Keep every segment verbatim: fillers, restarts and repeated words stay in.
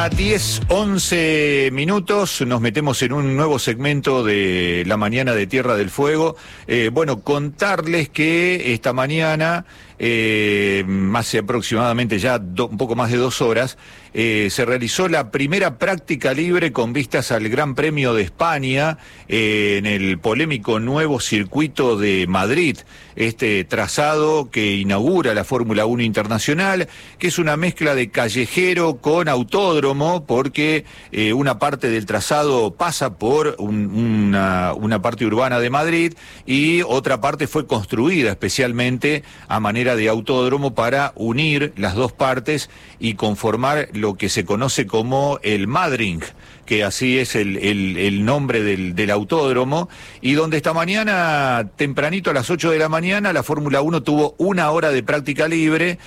A diez, once minutos nos metemos en un nuevo segmento de la mañana de Tierra del Fuego. Eh, bueno, contarles que esta mañana, eh, hace aproximadamente ya do, un poco más de dos horas, eh, se realizó la primera práctica libre con vistas al Gran Premio de España eh, en el polémico nuevo circuito de Madrid, este trazado que inaugura la Fórmula uno Internacional, que es una mezcla de callejero con autódromo, porque eh, una parte del trazado pasa por un, una, una parte urbana de Madrid y otra parte fue construida especialmente a manera de autódromo para unir las dos partes y conformar lo que se conoce como el Madring, que así es el, el, el nombre del, del autódromo, y donde esta mañana, tempranito a las ocho de la mañana, la Fórmula uno tuvo una hora de práctica libre.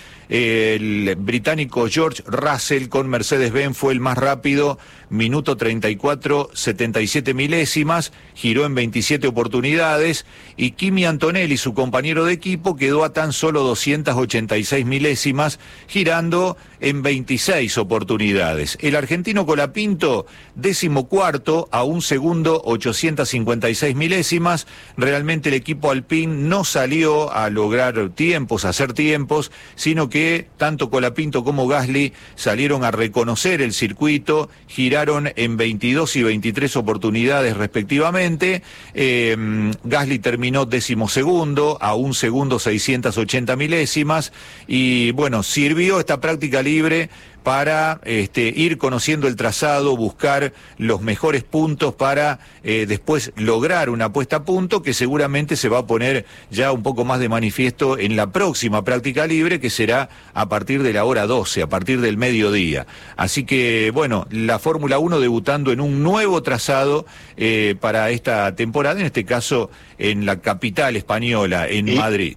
El británico George Russell con Mercedes-Benz fue el más rápido, minuto treinta y cuatro, setenta y siete milésimas, giró en veintisiete oportunidades, y Kimi Antonelli, su compañero de equipo, quedó a tan solo doscientas ochenta y seis milésimas, girando en veintiséis oportunidades. El argentino Colapinto, décimo cuarto, a un segundo, ochocientas cincuenta y seis milésimas. Realmente el equipo Alpine no salió a lograr tiempos, a hacer tiempos, sino que tanto Colapinto como Gasly salieron a reconocer el circuito, giraron en veintidós y veintitrés oportunidades respectivamente. Eh, Gasly terminó decimosegundo, a un segundo seiscientas ochenta milésimas, y bueno, sirvió esta práctica libre para este, ir conociendo el trazado, buscar los mejores puntos para eh, después lograr una puesta a punto que seguramente se va a poner ya un poco más de manifiesto en la próxima práctica libre, que será a partir de la hora doce, a partir del mediodía. Así que, bueno, la Fórmula uno debutando en un nuevo trazado eh, para esta temporada, en este caso en la capital española, en ¿Sí? Madrid.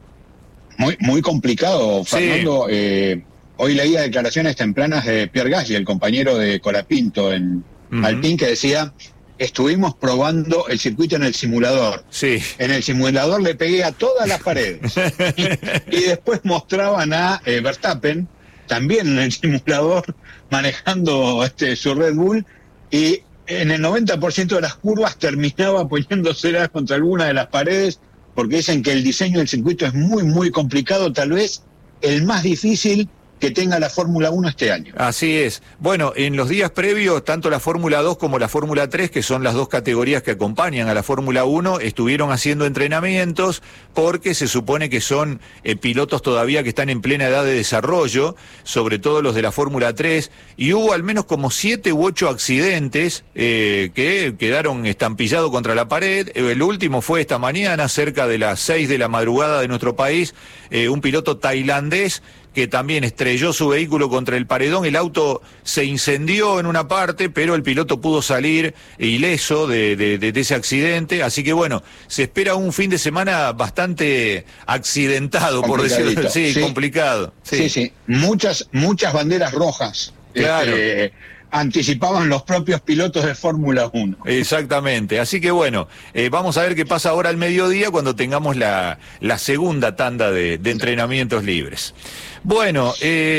Muy, muy complicado, Fernando. Sí. Eh... Hoy leía declaraciones tempranas de Pierre Gasly, el compañero de Colapinto en uh-huh. Alpine, que decía: estuvimos probando el circuito en el simulador. Sí. En el simulador le pegué a todas las paredes. y, y después mostraban a eh, Verstappen, también en el simulador, manejando este, su Red Bull, y en el noventa por ciento de las curvas terminaba apoyándose contra alguna de las paredes, porque dicen que el diseño del circuito es muy, muy complicado, tal vez el más difícil que tenga la Fórmula uno este año. Así es. Bueno, en los días previos, tanto la Fórmula dos como la Fórmula tres, que son las dos categorías que acompañan a la Fórmula uno, estuvieron haciendo entrenamientos porque se supone que son eh, pilotos todavía que están en plena edad de desarrollo, sobre todo los de la Fórmula tres, y hubo al menos como siete u ocho accidentes eh, que quedaron estampillados contra la pared. El último fue esta mañana, cerca de las seis de la madrugada de nuestro país, eh, un piloto tailandés que también estrelló su vehículo contra el paredón. El auto se incendió en una parte, pero el piloto pudo salir ileso de, de, de, de ese accidente. Así que bueno, se espera un fin de semana bastante accidentado, por decirlo así, sí, complicado. Sí, sí, sí. Muchas, muchas banderas rojas. Claro. Este, anticipaban los propios pilotos de Fórmula uno. Exactamente, así que bueno, eh, vamos a ver qué pasa ahora al mediodía cuando tengamos la, la segunda tanda de, de entrenamientos libres. Bueno,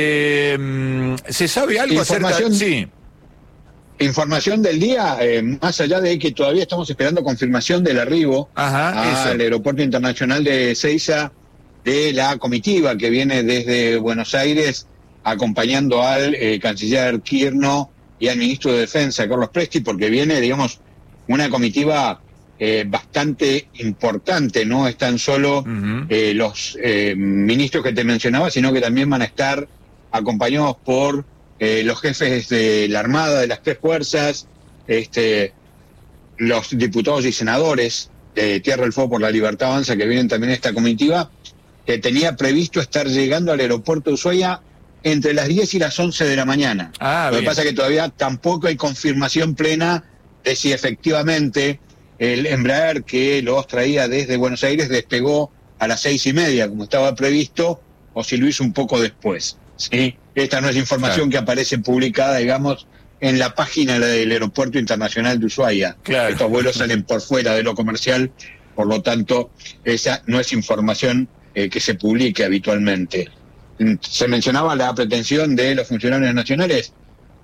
eh, ¿se sabe algo acerca de...? Sí. Información del día, eh, más allá de que todavía estamos esperando confirmación del arribo Ajá, al Aeropuerto Internacional de Ezeiza de la comitiva que viene desde Buenos Aires acompañando al eh, canciller Kirchner y al ministro de Defensa, Carlos Presti, porque viene, digamos, una comitiva eh, bastante importante, no están solo uh-huh. eh, los eh, ministros que te mencionaba, sino que también van a estar acompañados por eh, los jefes de la Armada, de las tres fuerzas, este, los diputados y senadores de Tierra del Fuego por la Libertad Avanza, que vienen también a esta comitiva, que tenía previsto estar llegando al aeropuerto de Ushuaia entre las diez y las once de la mañana. Ah, Lo bien. que pasa es que todavía tampoco hay confirmación plena de si efectivamente el Embraer que los traía desde Buenos Aires despegó a las seis y media, como estaba previsto, o si lo hizo un poco después. ¿Sí? Esta no es información claro. que aparece publicada, digamos, en la página del Aeropuerto Internacional de Ushuaia. Claro. Estos vuelos salen por fuera de lo comercial, por lo tanto, esa no es información eh, que se publique habitualmente. Se mencionaba la pretensión de los funcionarios nacionales.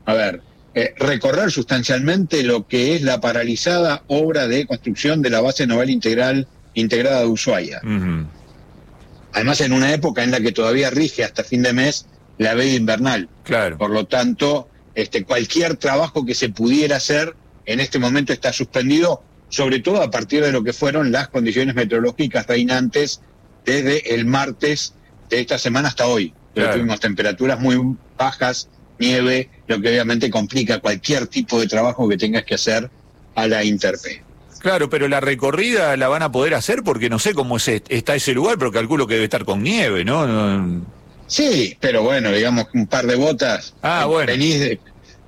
a ver, eh, recorrer sustancialmente lo que es la paralizada obra de construcción de la base naval integral integrada de Ushuaia. Uh-huh. Además, en una época en la que todavía rige hasta fin de mes la veda invernal. Claro. Por lo tanto, este, cualquier trabajo que se pudiera hacer en este momento está suspendido, sobre todo a partir de lo que fueron las condiciones meteorológicas reinantes desde el martes de esta semana hasta hoy. Claro. Tuvimos temperaturas muy bajas, nieve, lo que obviamente complica cualquier tipo de trabajo que tengas que hacer a la Interpe. Claro, pero la recorrida la van a poder hacer porque no sé cómo es, está ese lugar, pero calculo que debe estar con nieve, ¿no? no... Sí, pero bueno, digamos un par de botas. Ah, bueno. Venís de...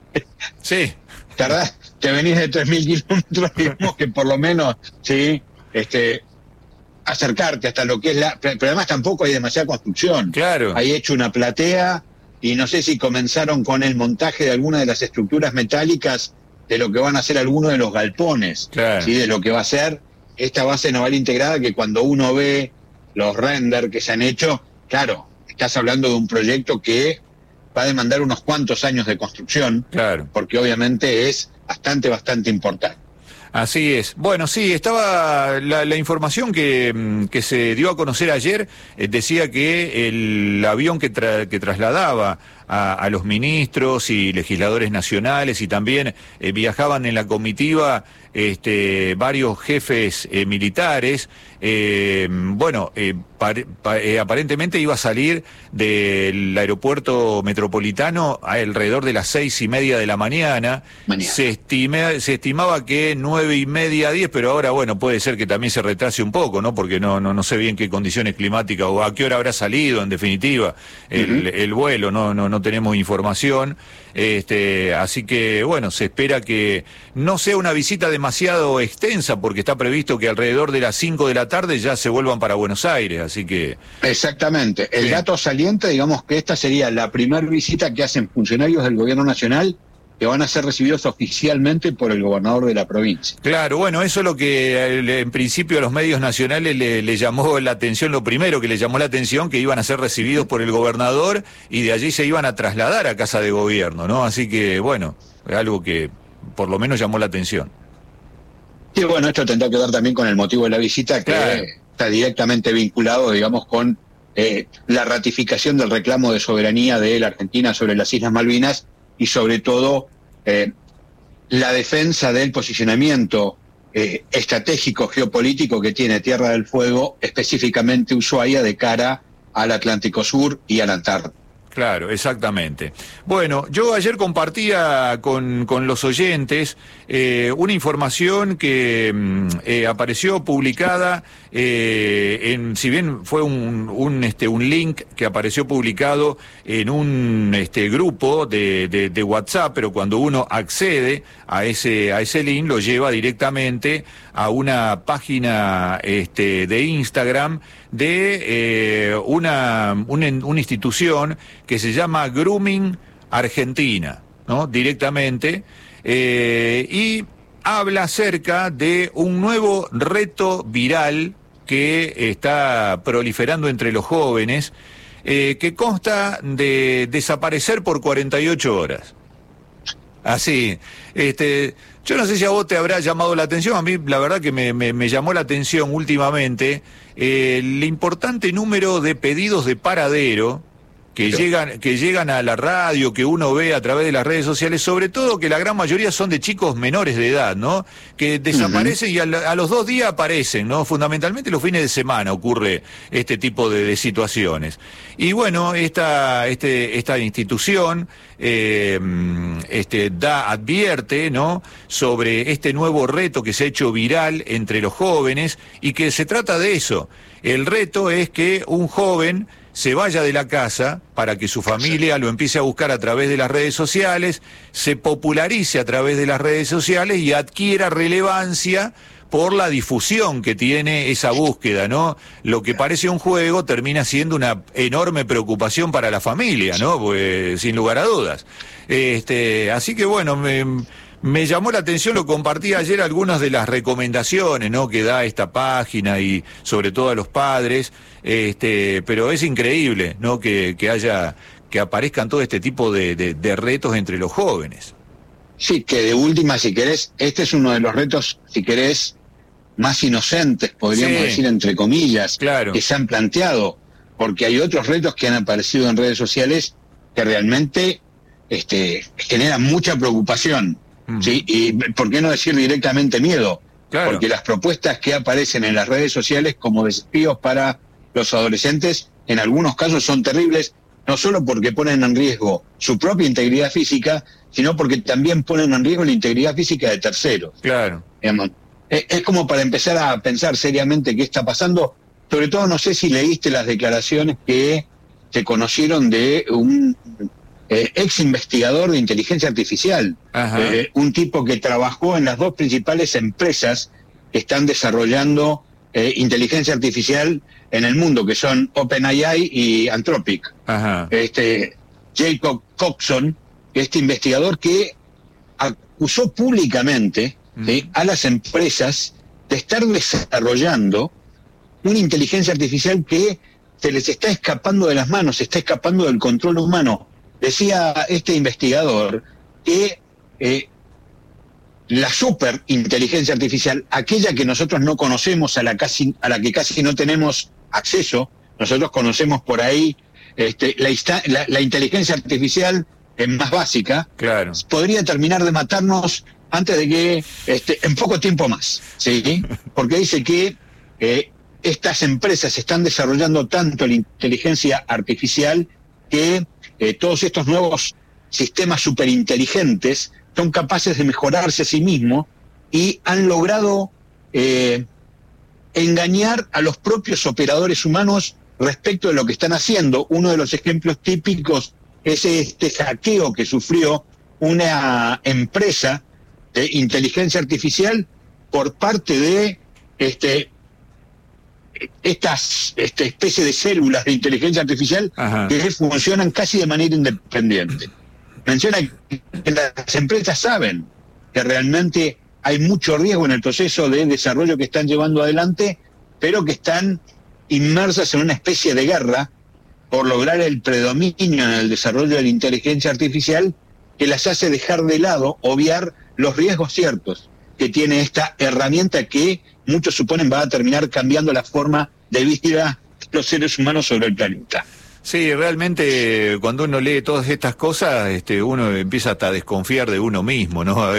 Sí. ¿Tardás? Te venís de tres mil kilómetros, digamos que por lo menos, sí, este, acercarte hasta lo que es la... Pero además tampoco hay demasiada construcción. Claro. Hay hecho una platea y no sé si comenzaron con el montaje de alguna de las estructuras metálicas de lo que van a ser algunos de los galpones, claro. ¿sí? De lo que va a ser esta base naval integrada, que cuando uno ve los renders que se han hecho, claro, estás hablando de un proyecto que va a demandar unos cuantos años de construcción, claro. Porque obviamente es bastante, bastante importante. Así es. Bueno, sí, estaba la, la información que, que se dio a conocer ayer, eh, decía que el avión que, tra, que trasladaba a, a los ministros y legisladores nacionales y también eh, viajaban en la comitiva este, varios jefes eh, militares, eh, bueno, eh, par, pa, eh, aparentemente iba a salir del aeropuerto metropolitano alrededor de las seis y media de la mañana. mañana. Se, estime, se estimaba que nueve y media, diez, pero ahora, bueno, puede ser que también se retrase un poco, ¿no? Porque no, no, no sé bien qué condiciones climáticas o a qué hora habrá salido, en definitiva, el, uh-huh. el vuelo, no, no, no tenemos información. Este, así que, bueno, se espera que no sea una visita demasiado extensa, porque está previsto que alrededor de las cinco de la tarde ya se vuelvan para Buenos Aires, así que... Exactamente. El sí. dato saliente, digamos que esta sería la primera visita que hacen funcionarios del gobierno nacional que van a ser recibidos oficialmente por el gobernador de la provincia. Claro, bueno, eso es lo que en principio a los medios nacionales le, le llamó la atención, lo primero que le llamó la atención, que iban a ser recibidos por el gobernador y de allí se iban a trasladar a Casa de Gobierno, ¿no? Así que, bueno, es algo que por lo menos llamó la atención. Sí, bueno, esto tendrá que ver también con el motivo de la visita, que claro. está directamente vinculado, digamos, con eh, la ratificación del reclamo de soberanía de la Argentina sobre las Islas Malvinas y sobre todo eh, la defensa del posicionamiento eh, estratégico geopolítico que tiene Tierra del Fuego, específicamente Ushuaia, de cara al Atlántico Sur y a la Antártida. Claro, exactamente. Bueno, yo ayer compartía con, con los oyentes eh, una información que eh, apareció publicada, eh, en, si bien fue un, un, este, un link que apareció publicado en un este, grupo de, de, de WhatsApp, pero cuando uno accede a ese, a ese link lo lleva directamente a una página este, de Instagram de eh, una, una, una institución que se llama Grooming Argentina, ¿no? Directamente, eh, y habla acerca de un nuevo reto viral que está proliferando entre los jóvenes, eh, que consta de desaparecer por cuarenta y ocho horas. Así, este, yo no sé si a vos te habrá llamado la atención, a mí la verdad que me, me, me llamó la atención últimamente eh, el importante número de pedidos de paradero que sí. llegan que llegan a la radio, que uno ve a través de las redes sociales, sobre todo que la gran mayoría son de chicos menores de edad, ¿no? Que desaparecen uh-huh. y a, a los dos días aparecen, ¿no? Fundamentalmente los fines de semana ocurre este tipo de, de situaciones. Y bueno, esta este esta institución eh, este da advierte, ¿no? Sobre este nuevo reto que se ha hecho viral entre los jóvenes y que se trata de eso. El reto es que un joven se vaya de la casa para que su familia lo empiece a buscar a través de las redes sociales, se popularice a través de las redes sociales y adquiera relevancia por la difusión que tiene esa búsqueda, ¿no? Lo que parece un juego termina siendo una enorme preocupación para la familia, ¿no? Pues, sin lugar a dudas. Este, así que bueno, me... Me llamó la atención, lo compartí ayer, algunas de las recomendaciones, ¿no? Que da esta página y sobre todo a los padres, este, pero es increíble, ¿no? Que, que haya que aparezcan todo este tipo de, de, de retos entre los jóvenes. Sí, que de última, si querés, este es uno de los retos, si querés, más inocentes, podríamos sí. decir, entre comillas, claro. que se han planteado, porque hay otros retos que han aparecido en redes sociales que realmente este, generan mucha preocupación, mm. ¿sí? Y por qué no decir directamente miedo, claro. porque las propuestas que aparecen en las redes sociales como desafíos para los adolescentes, en algunos casos son terribles, no solo porque ponen en riesgo su propia integridad física, sino porque también ponen en riesgo la integridad física de terceros. Claro. Digamos, es, es como para empezar a pensar seriamente qué está pasando. Sobre todo, no sé si leíste las declaraciones que se conocieron de un eh, ex investigador de inteligencia artificial, eh, un tipo que trabajó en las dos principales empresas que están desarrollando eh, inteligencia artificial en el mundo, que son OpenAI y Anthropic. Ajá. Este Jacob Coxon, este investigador que acusó públicamente mm. ¿sí? a las empresas de estar desarrollando una inteligencia artificial que se les está escapando de las manos, se está escapando del control humano. Decía este investigador que eh, la superinteligencia artificial, aquella que nosotros no conocemos, a la casi, a la que casi no tenemos acceso, nosotros conocemos por ahí este, la, la, la inteligencia artificial es más básica, claro. podría terminar de matarnos antes de que, este, en poco tiempo más, ¿sí? Porque dice que eh, estas empresas están desarrollando tanto la inteligencia artificial que eh, todos estos nuevos sistemas superinteligentes son capaces de mejorarse a sí mismos y han logrado eh, engañar a los propios operadores humanos respecto de lo que están haciendo. Uno de los ejemplos típicos es este hackeo que sufrió una empresa de inteligencia artificial por parte de este estas este especie de células de inteligencia artificial Ajá. que funcionan casi de manera independiente. Menciona que las empresas saben que realmente hay mucho riesgo en el proceso de desarrollo que están llevando adelante, pero que están inmersas en una especie de guerra por lograr el predominio en el desarrollo de la inteligencia artificial que las hace dejar de lado, obviar los riesgos ciertos que tiene esta herramienta que muchos suponen va a terminar cambiando la forma de vida de los seres humanos sobre el planeta. Sí, realmente cuando uno lee todas estas cosas, este, uno empieza hasta a desconfiar de uno mismo, ¿no?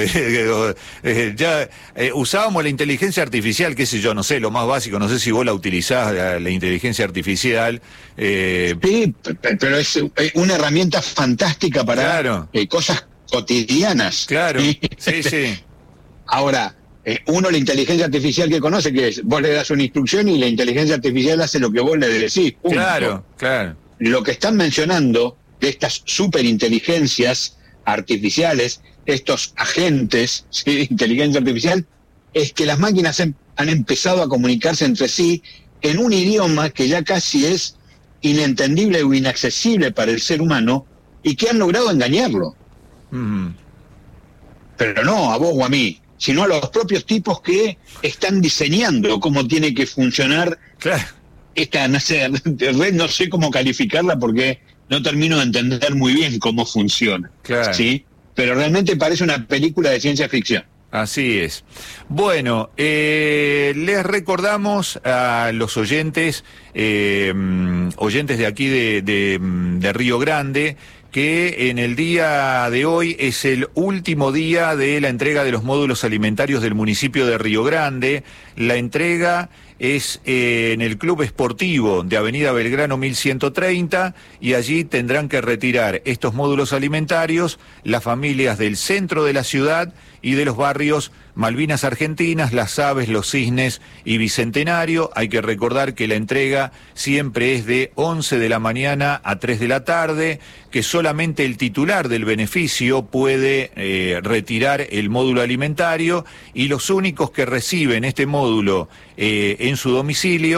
ya eh, usábamos la inteligencia artificial, qué sé yo, no sé, lo más básico, no sé si vos la utilizás, la, la inteligencia artificial. Eh... Sí, pero es una herramienta fantástica para claro. eh, cosas cotidianas. Claro, sí, sí. Ahora, eh, uno la inteligencia artificial que conoce, que es, vos le das una instrucción y la inteligencia artificial hace lo que vos le decís. Punto. Claro, claro. Lo que están mencionando de estas superinteligencias artificiales, estos agentes ¿sí? de inteligencia artificial, es que las máquinas han, han empezado a comunicarse entre sí en un idioma que ya casi es inentendible o inaccesible para el ser humano y que han logrado engañarlo. Mm. Pero no a vos o a mí, sino a los propios tipos que están diseñando cómo tiene que funcionar claro. esta no sé, red, no sé cómo calificarla porque no termino de entender muy bien cómo funciona. Claro. ¿Sí? Pero realmente parece una película de ciencia ficción. Así es. Bueno, eh, les recordamos a los oyentes, eh, oyentes de aquí de, de, de Río Grande, que en el día de hoy es el último día de la entrega de los módulos alimentarios del municipio de Río Grande. La entrega es eh, en el Club Esportivo de Avenida Belgrano mil ciento treinta y allí tendrán que retirar estos módulos alimentarios las familias del centro de la ciudad y de los barrios Malvinas Argentinas, Las Aves, Los Cisnes y Bicentenario. Hay que recordar que la entrega siempre es de once de la mañana a tres de la tarde, que solamente el titular del beneficio puede eh, retirar el módulo alimentario y los únicos que reciben este módulo eh, en su domicilio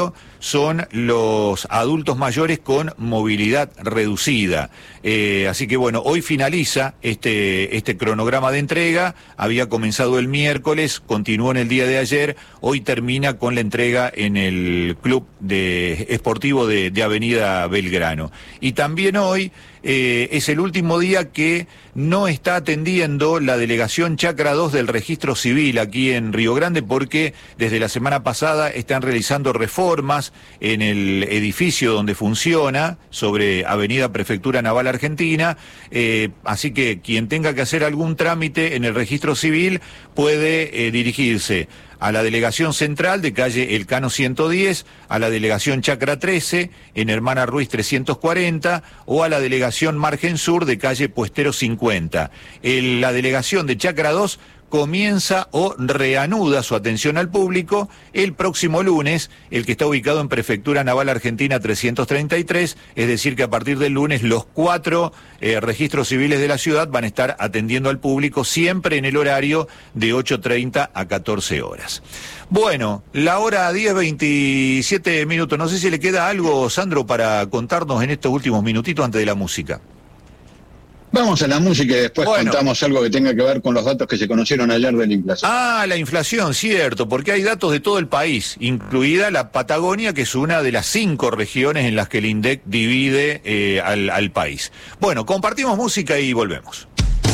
son los adultos mayores con movilidad reducida. Eh, así que bueno, hoy finaliza este, este cronograma de entrega, había comenzado el miércoles, continuó en el día de ayer, hoy termina con la entrega en el Club de, Esportivo de, de Avenida Belgrano. Y también hoy eh, es el último día que no está atendiendo la delegación Chacra dos del Registro Civil aquí en Río Grande, porque desde la semana pasada están realizando reformas en el edificio donde funciona, sobre Avenida Prefectura Naval Argentina, eh, así que quien tenga que hacer algún trámite en el Registro Civil puede eh, dirigirse a la delegación central de calle Elcano ciento diez, a la delegación Chacra trece, en Hermana Ruiz trescientos cuarenta, o a la delegación Margen Sur de calle Puestero cincuenta. El, la delegación de Chacra dos comienza o reanuda su atención al público el próximo lunes, el que está ubicado en Prefectura Naval Argentina trescientos treinta y tres, es decir que a partir del lunes los cuatro eh, registros civiles de la ciudad van a estar atendiendo al público siempre en el horario de ocho treinta a catorce horas. Bueno, la hora diez veintisiete minutos, no sé si le queda algo, Sandro, para contarnos en estos últimos minutitos antes de la música. Vamos a la música y después bueno. contamos algo que tenga que ver con los datos que se conocieron ayer de la inflación. Ah, la inflación, cierto, porque hay datos de todo el país, incluida la Patagonia, que es una de las cinco regiones en las que el INDEC divide eh, al, al país. Bueno, compartimos música y volvemos.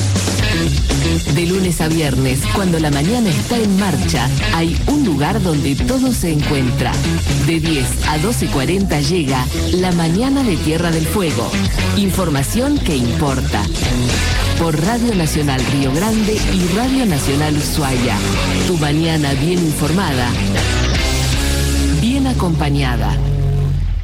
De lunes a viernes, cuando la mañana está en marcha, hay un lugar donde todo se encuentra. De diez a doce cuarenta llega La Mañana de Tierra del Fuego. Información que importa. Por Radio Nacional Río Grande y Radio Nacional Ushuaia. Tu mañana bien informada, bien acompañada.